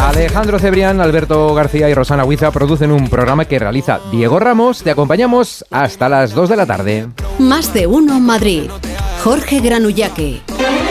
Alejandro Cebrián, Alberto García y Rosana Huiza producen un programa que realiza Diego Ramos. Te acompañamos hasta las 2 de la tarde. Más de uno Madrid. Jorge Granullaque.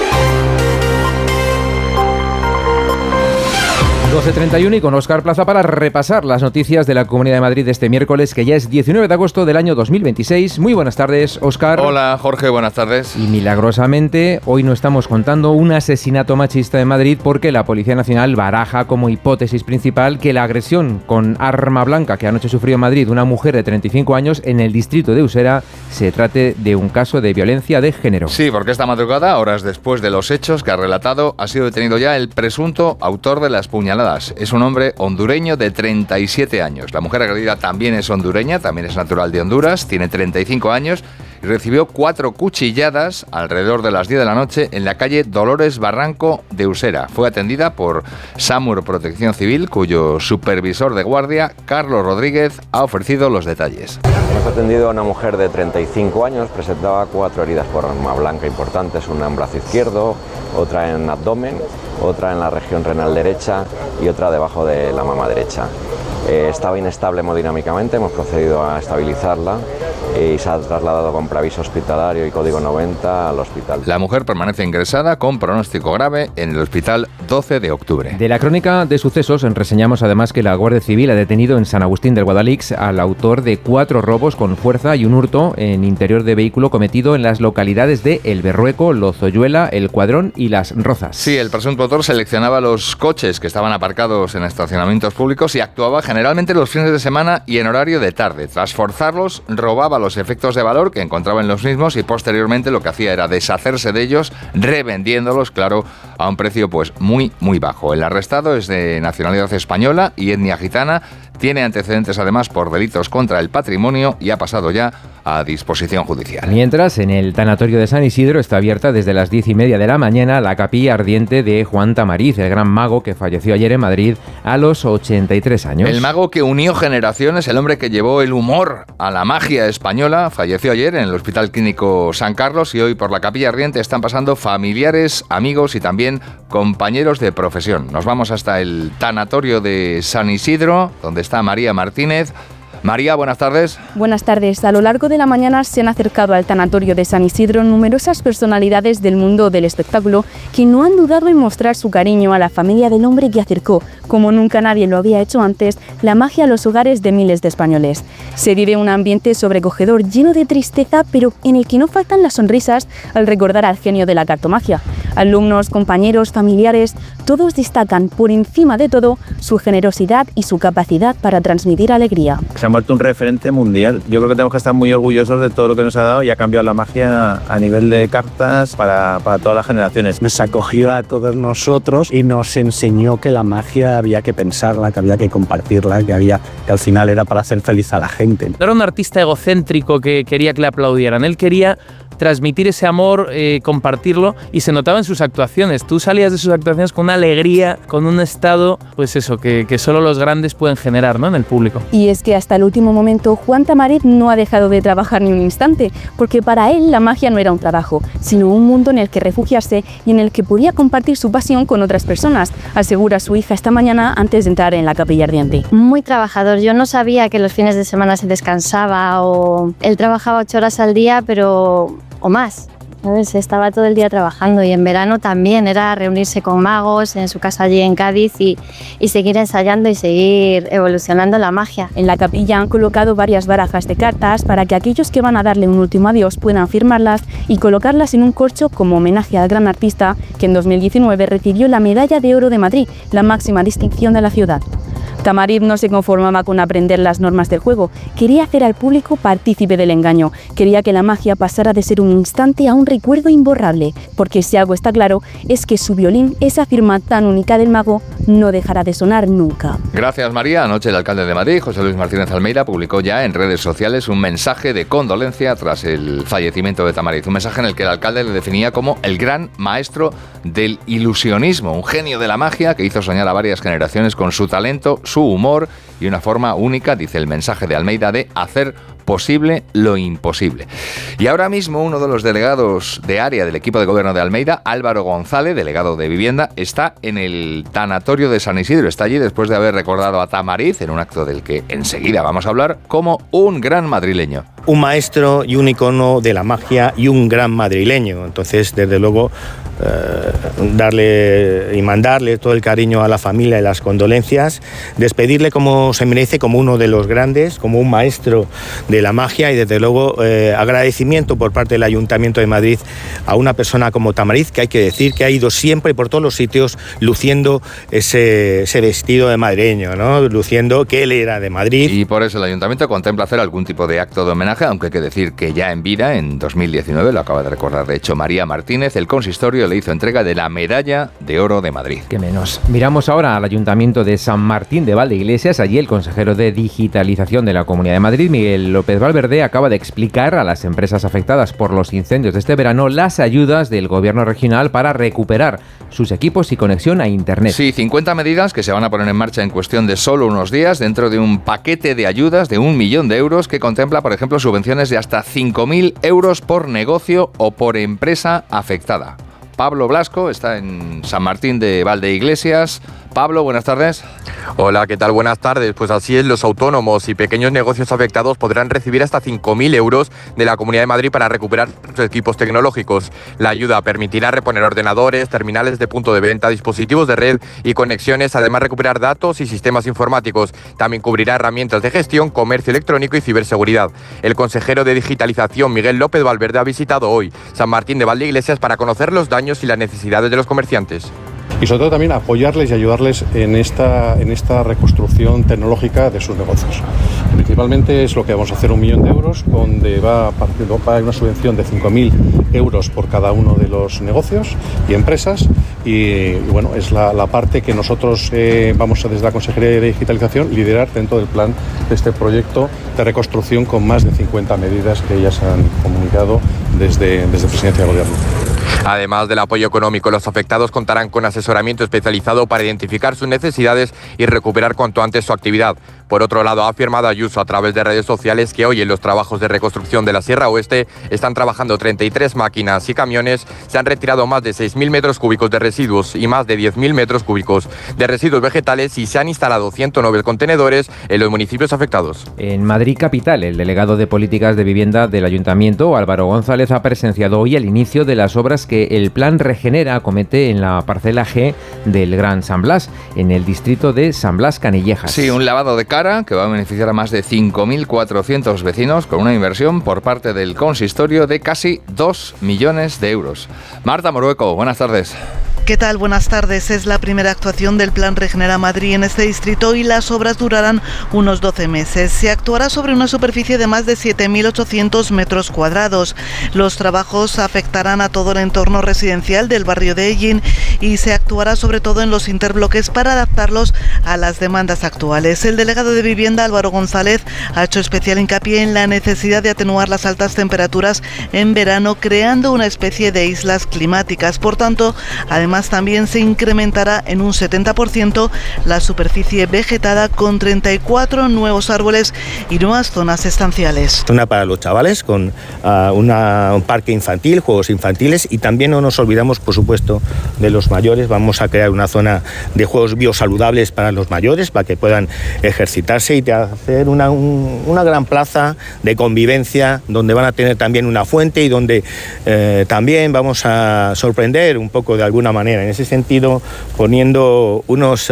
12:31 y con Óscar Plaza para repasar las noticias de la Comunidad de Madrid de este miércoles, que ya es 19 de agosto del año 2026. Muy buenas tardes, Óscar. Hola, Jorge, buenas tardes. Y milagrosamente, hoy no estamos contando un asesinato machista en Madrid porque la Policía Nacional baraja como hipótesis principal que la agresión con arma blanca que anoche sufrió en Madrid una mujer de 35 años en el distrito de Usera se trate de un caso de violencia de género. Sí, porque esta madrugada, horas después de los hechos que ha relatado, ha sido detenido ya el presunto autor de las puñaladas. Es un hombre hondureño de 37 años. La mujer agredida también es hondureña, también es natural de Honduras, tiene 35 años y recibió 4 cuchilladas alrededor de las 10 de la noche en la calle Dolores Barranco de Usera. Fue atendida por SAMUR Protección Civil, cuyo supervisor de guardia, Carlos Rodríguez, ha ofrecido los detalles. Hemos atendido a una mujer de 35 años, presentaba 4 heridas por arma blanca importantes, una en brazo izquierdo, otra en abdomen, otra en la región renal derecha y otra debajo de la mama derecha. Estaba inestable hemodinámicamente, hemos procedido a estabilizarla y se ha trasladado con preaviso hospitalario y código 90 al hospital. La mujer permanece ingresada con pronóstico grave en el hospital 12 de octubre. De la crónica de sucesos reseñamos además que la Guardia Civil ha detenido en San Agustín del Guadalix al autor de 4 robos con fuerza y un hurto en interior de vehículo cometido en las localidades de El Berrueco, Lozoyuela, El Cuadrón y Las Rozas. Sí, el presunto autor seleccionaba los coches que estaban aparcados en estacionamientos públicos y actuaba generalmente los fines de semana y en horario de tarde. Tras forzarlos, robaba los efectos de valor que encontraba en los mismos y posteriormente lo que hacía era deshacerse de ellos, revendiéndolos, claro, a un precio pues muy bajo. El arrestado es de nacionalidad española y etnia gitana. Tiene antecedentes además por delitos contra el patrimonio y ha pasado ya a disposición judicial. Mientras, en el tanatorio de San Isidro está abierta desde las 10:30 de la mañana la capilla ardiente de Juan Tamariz, el gran mago que falleció ayer en Madrid a los 83 años. El mago que unió generaciones, el hombre que llevó el humor a la magia española, falleció ayer en el Hospital Clínico San Carlos y hoy por la capilla ardiente están pasando familiares, amigos y también compañeros de profesión. Nos vamos hasta el tanatorio de San Isidro, donde está María Martínez. María, buenas tardes. Buenas tardes. A lo largo de la mañana se han acercado al tanatorio de San Isidro numerosas personalidades del mundo del espectáculo que no han dudado en mostrar su cariño a la familia del hombre que acercó, como nunca nadie lo había hecho antes, la magia a los hogares de miles de españoles. Se vive un ambiente sobrecogedor, lleno de tristeza, pero en el que no faltan las sonrisas al recordar al genio de la cartomagia. Alumnos, compañeros, familiares, todos destacan por encima de todo su generosidad y su capacidad para transmitir alegría. Se ha vuelto un referente mundial. Yo creo que tenemos que estar muy orgullosos de todo lo que nos ha dado y ha cambiado la magia a nivel de cartas para todas las generaciones. Nos acogió a todos nosotros y nos enseñó que la magia había que pensarla, que había que compartirla, que al final era para hacer feliz a la gente. No era un artista egocéntrico que quería que le aplaudieran, él quería transmitir ese amor, compartirlo, y se notaba en sus actuaciones. Tú salías de sus actuaciones con una alegría, con un estado, pues eso, que solo los grandes pueden generar, ¿no?, en el público. Y es que hasta el último momento Juan Tamariz no ha dejado de trabajar ni un instante, porque para él la magia no era un trabajo, sino un mundo en el que refugiarse y en el que podía compartir su pasión con otras personas, asegura su hija esta mañana antes de entrar en la capilla ardiente. Muy trabajador. Yo no sabía que los fines de semana se descansaba o él trabajaba 8 horas al día, pero o más, ¿sabes? Estaba todo el día trabajando y en verano también era reunirse con magos en su casa allí en Cádiz y seguir ensayando y seguir evolucionando la magia. En la capilla han colocado varias barajas de cartas para que aquellos que van a darle un último adiós puedan firmarlas y colocarlas en un corcho como homenaje al gran artista que en 2019 recibió la Medalla de Oro de Madrid, la máxima distinción de la ciudad. Tamariz no se conformaba con aprender las normas del juego, quería hacer al público partícipe del engaño, quería que la magia pasara de ser un instante a un recuerdo imborrable, porque si algo está claro es que su violín, esa firma tan única del mago, no dejará de sonar nunca. Gracias, María. Anoche el alcalde de Madrid, José Luis Martínez Almeida, publicó ya en redes sociales un mensaje de condolencia tras el fallecimiento de Tamariz, un mensaje en el que el alcalde le definía como el gran maestro del ilusionismo, un genio de la magia que hizo soñar a varias generaciones con su talento, su humor y una forma única, dice el mensaje de Almeida, de hacer posible lo imposible. Y ahora mismo uno de los delegados de área del equipo de gobierno de Almeida, Álvaro González, delegado de Vivienda, está en el tanatorio de San Isidro. Está allí después de haber recordado a Tamariz, en un acto del que enseguida vamos a hablar, como un gran madrileño. Un maestro y un icono de la magia y un gran madrileño. Entonces, desde luego, darle y mandarle todo el cariño a la familia y las condolencias, despedirle como se merece, como uno de los grandes, como un maestro de la magia, y desde luego agradecimiento por parte del Ayuntamiento de Madrid a una persona como Tamariz, que hay que decir que ha ido siempre por todos los sitios luciendo ese vestido de madrileño, ¿no? Luciendo que él era de Madrid. Y por eso el Ayuntamiento contempla hacer algún tipo de acto de homenaje, aunque hay que decir que ya en vida, en 2019, lo acaba de recordar de hecho María Martínez, el consistorio le hizo entrega de la Medalla de Oro de Madrid. Qué menos. Miramos ahora al Ayuntamiento de San Martín de Valdeiglesias. Allí el consejero de Digitalización de la Comunidad de Madrid, Miguel López Valverde, acaba de explicar a las empresas afectadas por los incendios de este verano las ayudas del gobierno regional para recuperar sus equipos y conexión a Internet. Sí, 50 medidas que se van a poner en marcha en cuestión de solo unos días dentro de un paquete de ayudas de 1 millón de euros que contempla, por ejemplo, subvenciones de hasta 5.000 euros por negocio o por empresa afectada. Pablo Blasco está en San Martín de Valdeiglesias. Pablo, buenas tardes. Hola, ¿qué tal? Buenas tardes. Pues así es, los autónomos y pequeños negocios afectados podrán recibir hasta 5.000 euros de la Comunidad de Madrid para recuperar sus equipos tecnológicos. La ayuda permitirá reponer ordenadores, terminales de punto de venta, dispositivos de red y conexiones, además recuperar datos y sistemas informáticos. También cubrirá herramientas de gestión, comercio electrónico y ciberseguridad. El consejero de Digitalización, Miguel López Valverde, ha visitado hoy San Martín de Valdeiglesias para conocer los daños y las necesidades de los comerciantes. Y sobre todo también apoyarles y ayudarles en esta reconstrucción tecnológica de sus negocios. Principalmente es lo que vamos a hacer, 1 millón de euros, donde va a haber una subvención de 5.000 euros por cada uno de los negocios y empresas. Y bueno, es la parte que nosotros vamos a, desde la Consejería de Digitalización, liderar dentro del plan de este proyecto de reconstrucción con más de 50 medidas que ya se han comunicado desde Presidencia de Gobierno. Además del apoyo económico, los afectados contarán con asesoramiento especializado para identificar sus necesidades y recuperar cuanto antes su actividad. Por otro lado, ha afirmado Ayuso a través de redes sociales que hoy en los trabajos de reconstrucción de la Sierra Oeste están trabajando 33 máquinas y camiones. Se han retirado más de 6.000 metros cúbicos de residuos y más de 10.000 metros cúbicos de residuos vegetales y se han instalado 109 contenedores en los municipios afectados. En Madrid capital, el delegado de Políticas de Vivienda del Ayuntamiento, Álvaro González, ha presenciado hoy el inicio de las obras que el Plan Regenera acomete en la parcela G del Gran San Blas, en el distrito de San Blas Canillejas. Sí, un lavado de cara que va a beneficiar a más de 5.400 vecinos con una inversión por parte del consistorio de casi 2 millones de euros. Marta Morueco, buenas tardes. ¿Qué tal? Buenas tardes. Es la primera actuación del Plan Regenera Madrid en este distrito y las obras durarán unos 12 meses. Se actuará sobre una superficie de más de 7.800 metros cuadrados. Los trabajos afectarán a todo el entorno residencial del barrio de Ellín y se actuará sobre todo en los interbloques para adaptarlos a las demandas actuales. El delegado de Vivienda, Álvaro González, ha hecho especial hincapié en la necesidad de atenuar las altas temperaturas en verano, creando una especie de islas climáticas. Por tanto, además también se incrementará en un 70% la superficie vegetada con 34 nuevos árboles y nuevas zonas estanciales. Una para los chavales con un parque infantil, juegos infantiles, y también no nos olvidamos, por supuesto, de los mayores. Vamos a crear una zona de juegos biosaludables para los mayores, para que puedan ejercitarse y hacer una gran plaza de convivencia donde van a tener también una fuente y donde también vamos a sorprender un poco de alguna manera. En ese sentido, poniendo unos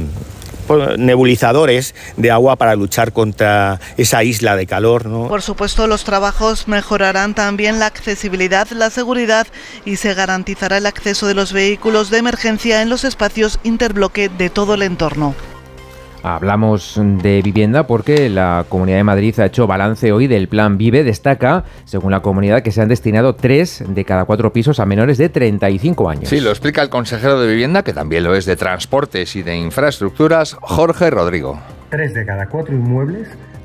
nebulizadores de agua para luchar contra esa isla de calor, ¿no? Por supuesto, los trabajos mejorarán también la accesibilidad, la seguridad y se garantizará el acceso de los vehículos de emergencia en los espacios interbloque de todo el entorno. Hablamos de vivienda porque la Comunidad de Madrid ha hecho balance hoy del Plan Vive. Destaca, según la comunidad, que se han destinado 3 de cada 4 pisos a menores de 35 años. Sí, lo explica el consejero de Vivienda, que también lo es de Transportes y de Infraestructuras, Jorge Rodrigo. 3 de cada 4 inmuebles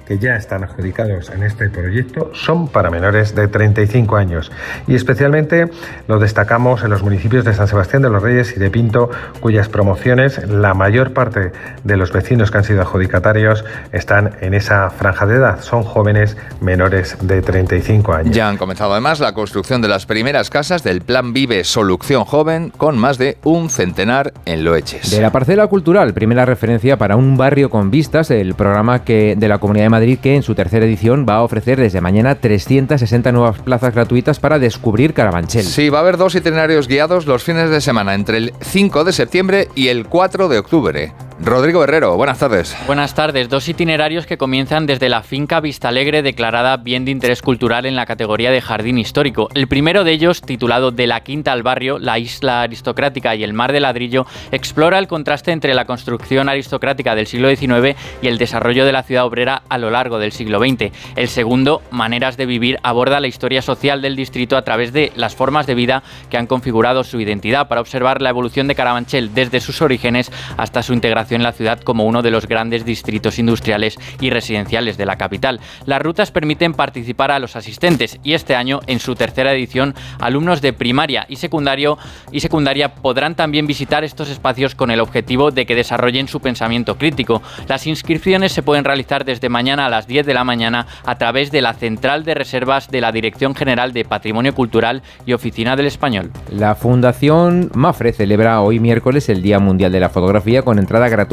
que ya están adjudicados en este proyecto son para menores de 35 años y especialmente lo destacamos en los municipios de San Sebastián de los Reyes y de Pinto, cuyas promociones, la mayor parte de los vecinos que han sido adjudicatarios están en esa franja de edad, son jóvenes menores de 35 años. Ya han comenzado además la construcción de las primeras casas del Plan Vive Solución Joven, con más de un centenar en Loeches. De la parcela cultural, primera referencia para un barrio con vistas, el programa de la Comunidad de Madrid, que en su tercera edición va a ofrecer desde mañana 360 nuevas plazas gratuitas para descubrir Carabanchel. Sí, va a haber 2 itinerarios guiados los fines de semana, entre el 5 de septiembre y el 4 de octubre. Rodrigo Herrero, buenas tardes. Buenas tardes. 2 itinerarios que comienzan desde la finca Vistalegre, declarada Bien de Interés Cultural en la categoría de Jardín Histórico. El primero de ellos, titulado De la Quinta al Barrio, la isla aristocrática y el mar de ladrillo, explora el contraste entre la construcción aristocrática del siglo XIX y el desarrollo de la ciudad obrera a lo largo del siglo XX. El segundo, Maneras de Vivir, aborda la historia social del distrito a través de las formas de vida que han configurado su identidad, para observar la evolución de Carabanchel desde sus orígenes hasta su integración en la ciudad como uno de los grandes distritos industriales y residenciales de la capital. Las rutas permiten participar a los asistentes y este año, en su tercera edición, alumnos de primaria y secundaria podrán también visitar estos espacios con el objetivo de que desarrollen su pensamiento crítico. Las inscripciones se pueden realizar desde mañana a las 10 de la mañana a través de la Central de Reservas de la Dirección General de Patrimonio Cultural y Oficina del Español. La Fundación Mafre celebra hoy miércoles el Día Mundial de la Fotografía con entrada gratuita